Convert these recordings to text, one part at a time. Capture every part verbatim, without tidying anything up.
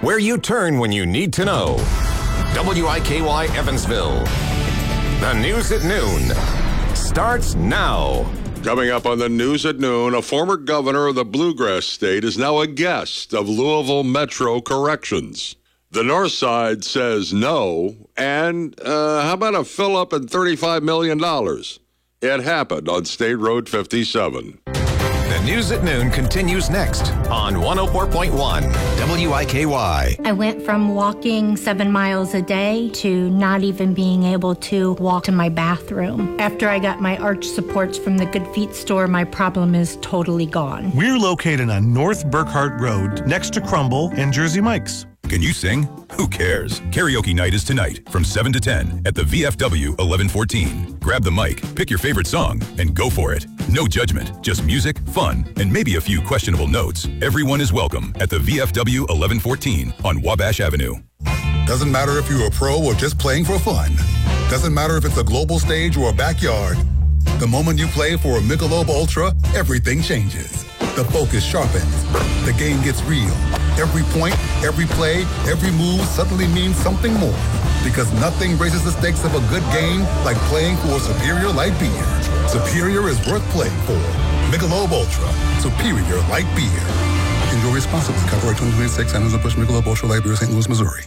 where you turn when you need to know. W I K Y Evansville. The news at noon starts now. Coming up on the news at noon, a former governor of the Bluegrass State is now a guest of Louisville Metro Corrections. The North Side says no, and uh, how about a fill-up and thirty-five million dollars? It happened on State Road fifty-seven. The news at noon continues next on one oh four point one W I K Y. I went from walking seven miles a day to not even being able to walk to my bathroom. After I got my arch supports from the Good Feet store, my problem is totally gone. We're located on North Burkhart Road, next to Crumble and Jersey Mike's. Can you sing? Who cares? Karaoke night is tonight from seven to ten at the V F W eleven fourteen. Grab the mic, pick your favorite song, and go for it. No judgment, just music, fun, and maybe a few questionable notes. Everyone is welcome at the V F W eleven fourteen on Wabash Avenue. Doesn't matter if you're a pro or just playing for fun. Doesn't matter if it's a global stage or a backyard. The moment you play for a Michelob Ultra, everything changes. The focus sharpens. The game gets real. Every point, every play, every move suddenly means something more. Because nothing raises the stakes of a good game like playing for Superior Light Beer. Superior is worth playing for. Michelob Ultra. Superior Light Beer. Enjoy responsibly. Copyright twenty twenty-six. Anheuser-Busch Michelob Ultra Light Beer, Saint Louis, Missouri.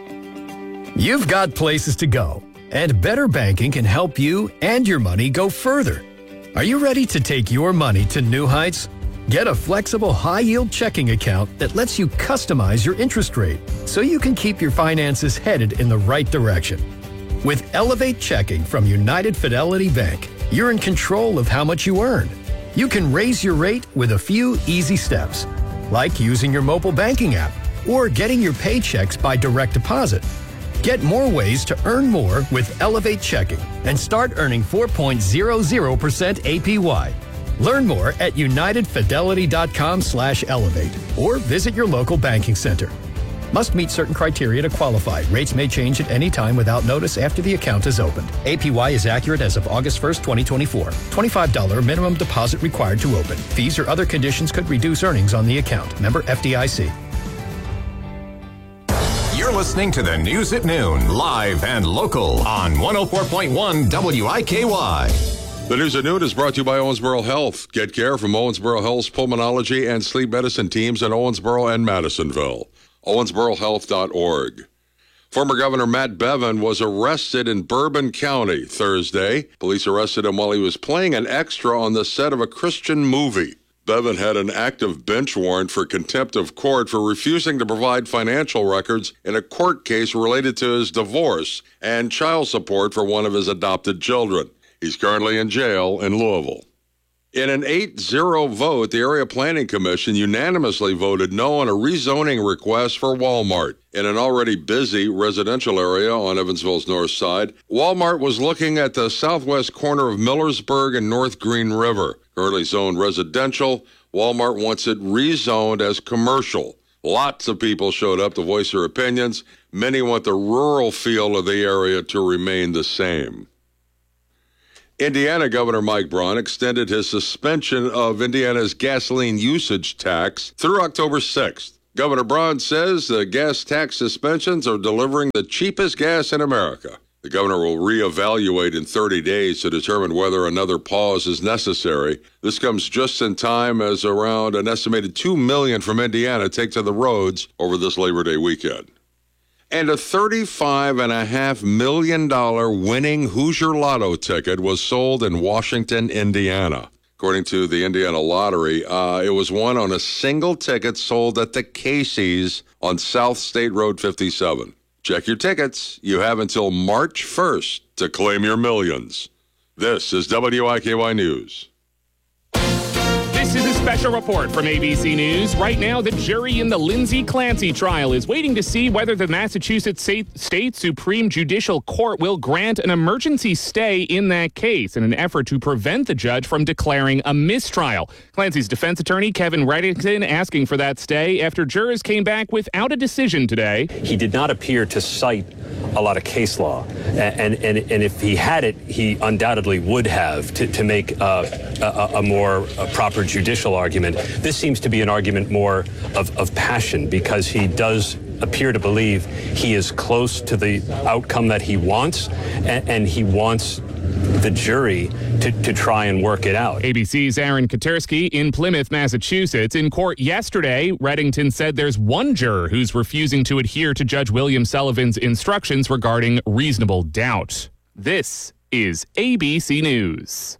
You've got places to go, and Better Banking can help you and your money go further. Are you ready to take your money to new heights? Get a flexible, high-yield checking account that lets you customize your interest rate so you can keep your finances headed in the right direction. With Elevate Checking from United Fidelity Bank, you're in control of how much you earn. You can raise your rate with a few easy steps, like using your mobile banking app or getting your paychecks by direct deposit. Get more ways to earn more with Elevate Checking and start earning four point zero zero percent A P Y. Learn more at unitedfidelity.com slash elevate or visit your local banking center. Must meet certain criteria to qualify. Rates may change at any time without notice after the account is opened. A P Y is accurate as of August first, twenty twenty-four. twenty-five dollars minimum deposit required to open. Fees or other conditions could reduce earnings on the account. Member F D I C. You're listening to the news at noon, live and local on one oh four point one W I K Y. The news at noon is brought to you by Owensboro Health. Get care from Owensboro Health's pulmonology and sleep medicine teams in Owensboro and Madisonville. owensboro health dot org. Former Governor Matt Bevin was arrested in Bourbon County Thursday. Police arrested him while he was playing an extra on the set of a Christian movie. Bevin had an active bench warrant for contempt of court for refusing to provide financial records in a court case related to his divorce and child support for one of his adopted children. He's currently in jail in Louisville. In an eight zero vote, the Area Planning Commission unanimously voted no on a rezoning request for Walmart. In an already busy residential area on Evansville's north side, Walmart was looking at the southwest corner of Millersburg and North Green River. Currently zoned residential, Walmart wants it rezoned as commercial. Lots of people showed up to voice their opinions. Many want the rural feel of the area to remain the same. Indiana Governor Mike Braun extended his suspension of Indiana's gasoline usage tax through October sixth. Governor Braun says the gas tax suspensions are delivering the cheapest gas in America. The governor will reevaluate in thirty days to determine whether another pause is necessary. This comes just in time as around an estimated two million from Indiana take to the roads over this Labor Day weekend. And a thirty-five point five million dollars winning Hoosier Lotto ticket was sold in Washington, Indiana. According to the Indiana Lottery, uh, it was won on a single ticket sold at the Casey's on South State Road fifty-seven. Check your tickets. You have until March first to claim your millions. This is W I K Y News. This is a special report from A B C News. Right now, the jury in the Lindsay Clancy trial is waiting to see whether the Massachusetts State Supreme Judicial Court will grant an emergency stay in that case in an effort to prevent the judge from declaring a mistrial. Clancy's defense attorney, Kevin Reddington, asking for that stay after jurors came back without a decision today. He did not appear to cite a lot of case law, and and, and if he had it, he undoubtedly would have to, to make uh, a, a more a proper judicial argument. This seems to be an argument more of, of passion because he does appear to believe he is close to the outcome that he wants, and, and he wants the jury to, to try and work it out. A B C's Aaron Katersky in Plymouth, Massachusetts. In court yesterday, Reddington said there's one juror who's refusing to adhere to Judge William Sullivan's instructions regarding reasonable doubt. This is A B C News.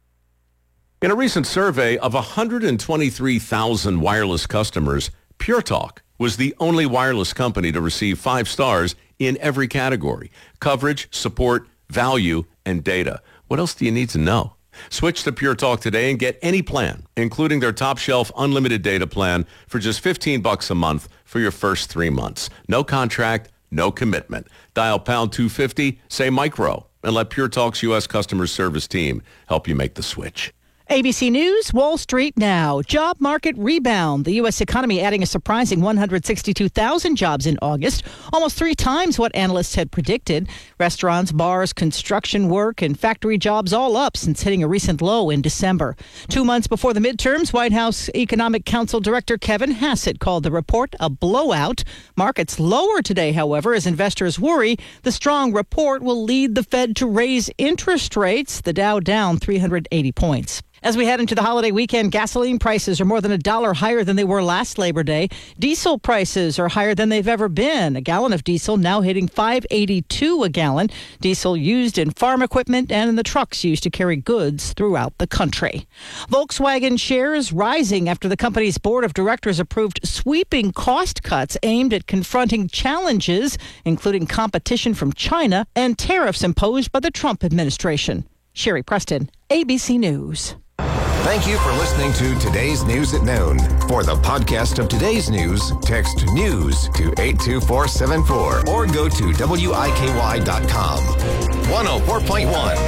In a recent survey of one hundred twenty-three thousand wireless customers, Pure Talk was the only wireless company to receive five stars in every category: coverage, support, value, and data. What else do you need to know? Switch to Pure Talk today and get any plan, including their top shelf unlimited data plan, for just fifteen bucks a month for your first three months. No contract, no commitment. Dial pound two fifty, say micro, and let Pure Talk's U S customer service team help you make the switch. A B C News, Wall Street now. Job market rebound. The U S economy adding a surprising one hundred sixty-two thousand jobs in August, almost three times what analysts had predicted. Restaurants, bars, construction work, and factory jobs all up since hitting a recent low in December. Two months before the midterms, White House Economic Council Director Kevin Hassett called the report a blowout. Markets lower today, however, as investors worry the strong report will lead the Fed to raise interest rates. The Dow down three hundred eighty points. As we head into the holiday weekend, gasoline prices are more than a dollar higher than they were last Labor Day. Diesel prices are higher than they've ever been. A gallon of diesel now hitting five eighty-two a gallon. Diesel used in farm equipment and in the trucks used to carry goods throughout the country. Volkswagen shares rising after the company's board of directors approved sweeping cost cuts aimed at confronting challenges, including competition from China and tariffs imposed by the Trump administration. Sherry Preston, A B C News. Thank you for listening to Today's News at Noon. For the podcast of today's news, text NEWS to eight two four seven four or go to W I K Y dot com. one oh four point one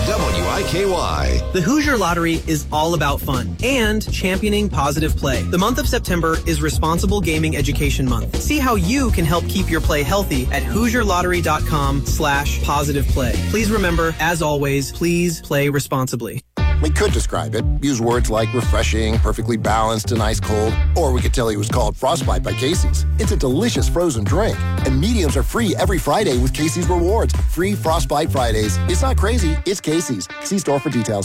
W I K Y. The Hoosier Lottery is all about fun and championing positive play. The month of September is Responsible Gaming Education Month. See how you can help keep your play healthy at Hoosier Lottery dot com slash positive play. Please remember, as always, please play responsibly. We could describe it, use words like refreshing, perfectly balanced, and ice cold, or we could tell you it was called Frostbite by Casey's. It's a delicious frozen drink, and mediums are free every Friday with Casey's Rewards. Free Frostbite Fridays. It's not crazy, it's Casey's. See store for details.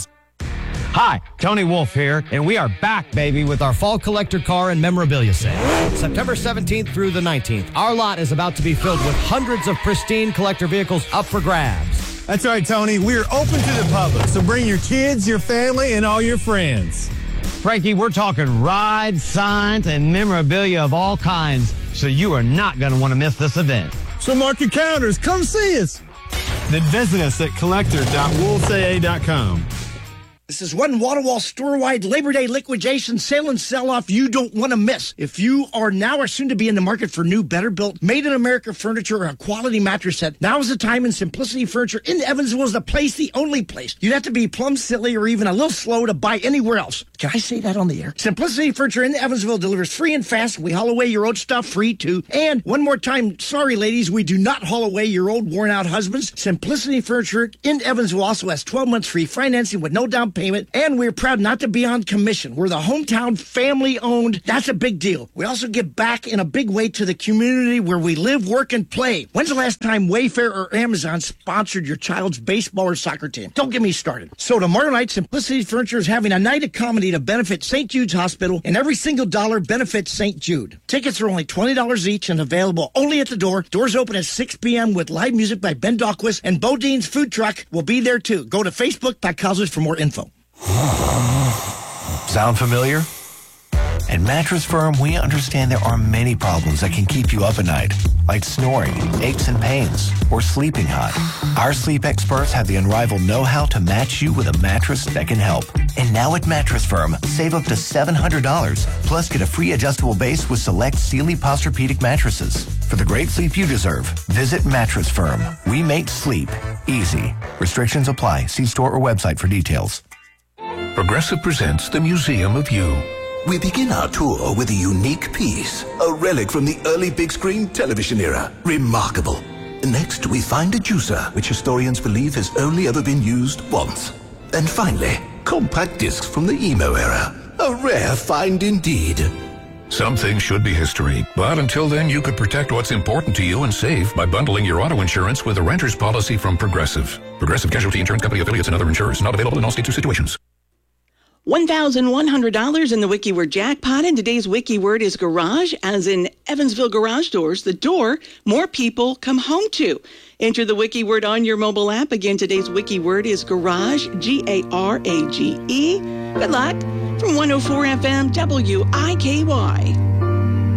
Hi, Tony Wolf here, and we are back, baby, with our fall collector car and memorabilia sale. September seventeenth through the nineteenth, our lot is about to be filled with hundreds of pristine collector vehicles up for grabs. That's right, Tony. We're open to the public, so bring your kids, your family, and all your friends. Frankie, we're talking rides, signs, and memorabilia of all kinds, so you are not going to want to miss this event. So mark your calendars. Come see us. Then visit us at collector dot wolf a a dot com. This is one wall-to-wall store-wide Labor Day liquidation sale and sell-off you don't want to miss. If you are now or soon to be in the market for new, better-built, made-in-America furniture or a quality mattress set, now is the time, and Simplicity Furniture in Evansville is the place, the only place. You'd have to be plumb silly or even a little slow to buy anywhere else. Can I say that on the air? Simplicity Furniture in Evansville delivers free and fast. We haul away your old stuff free, too. And one more time, sorry, ladies, we do not haul away your old, worn-out husbands. Simplicity Furniture in Evansville also has twelve months free financing with no down payment, and we're proud not to be on commission. We're the hometown family-owned. That's a big deal. We also give back in a big way to the community where we live, work, and play. When's the last time Wayfair or Amazon sponsored your child's baseball or soccer team? Don't get me started. So tomorrow night, Simplicity Furniture is having a night of comedy to benefit Saint Jude's Hospital, and every single dollar benefits Saint Jude. Tickets are only twenty dollars each and available only at the door. Doors open at six p.m. with live music by Ben Dahlquist, and Bodine's food truck will be there too. Go to Facebook dot com for more info. Sound familiar? At Mattress Firm, we understand there are many problems that can keep you up at night, like snoring, aches and pains, or sleeping hot. Our sleep experts have the unrivaled know-how to match you with a mattress that can help. And now at Mattress Firm, save up to seven hundred dollars, plus get a free adjustable base with select Sealy Posturepedic mattresses. For the great sleep you deserve, visit Mattress Firm. We make sleep easy. Restrictions apply. See store or website for details. Progressive presents the Museum of You. We begin our tour with a unique piece, a relic from the early big screen television era. Remarkable. Next, we find a juicer, which historians believe has only ever been used once. And finally, compact discs from the emo era. A rare find indeed. Some things should be history, but until then, you could protect what's important to you and save by bundling your auto insurance with a renter's policy from Progressive. Progressive Casualty Insurance Company affiliates and other insurers. Not available in all states or situations. one thousand one hundred dollars in the WikiWord jackpot, and today's WikiWord is garage, as in Evansville Garage Doors, the door more people come home to. Enter the WikiWord on your mobile app. Again, today's WikiWord is garage, G A R A G E. Good luck from one oh four F M W I K Y.